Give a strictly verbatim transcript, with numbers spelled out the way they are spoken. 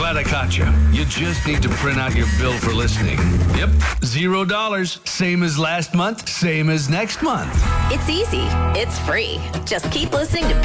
Glad I caught you. You just need to print out your bill for listening. Yep, zero dollars. Same as last month, same as next month. It's easy. It's free. Just keep listening to